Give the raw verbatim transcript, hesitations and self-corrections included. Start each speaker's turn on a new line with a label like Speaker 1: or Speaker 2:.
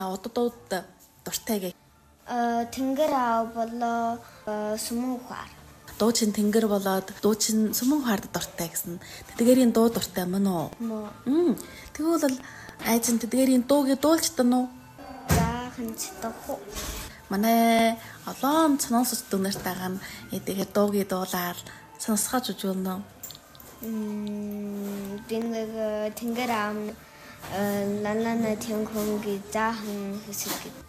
Speaker 1: Одод дуртай гэх.
Speaker 2: Э тэнгэр аав болоо сүмэн ухаар.
Speaker 1: Дуу чин тэнгэр болоод дуу чин сүмэн ухаард дуртай гэсэн. Тэдгээрийн дуу дуртай мөн үү? Мм. Тэгвэл айз нь тэдгээрийн дууг дуулж тань уу?
Speaker 2: Жаахан чадахгүй.
Speaker 1: Манай олон цоносч дүнэртэйгээ эдгээр дууг дуулаад сонсгож үзүүлнэ.
Speaker 2: Мм тэнгэр тэнгэр аав лалана тэнхүнги жаахан хэсэг.